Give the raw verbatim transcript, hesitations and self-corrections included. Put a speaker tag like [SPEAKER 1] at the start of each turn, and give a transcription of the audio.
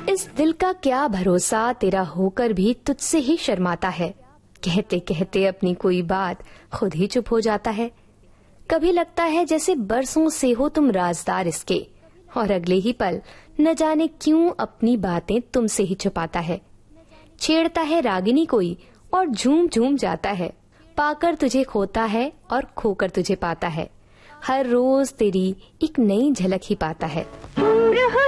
[SPEAKER 1] इस दिल का क्या भरोसा, तेरा होकर भी तुझसे ही शर्माता है। कहते कहते अपनी कोई बात खुद ही चुप हो जाता है। कभी लगता है जैसे बरसों से हो तुम राजदार इसके, और अगले ही पल न जाने क्यों अपनी बातें तुमसे ही छुपाता है। छेड़ता है रागिनी कोई और झूम झूम जाता है। पाकर तुझे खोता है और खोकर तुझे पाता है। हर रोज तेरी एक नई झलक ही पाता है।